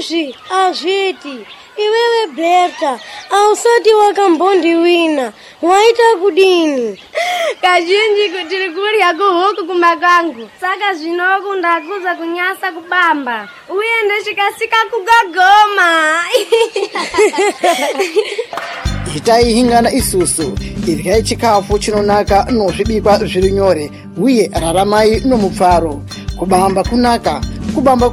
Sushi, Aviti, iwewe Berta, ausati wakambondi wina, waita kudini. Kazhinji kuti kurya kuhuku kumakangu. Saka zvinoku ndakuza kunyasa kubamba. Uye ndachikasika kugagoma. Itai hingana isusu, irya chikafu chinonaka nozvibikwa zviri nyore, uye raramai nomupfaro. Kubamba kunaka, kubamba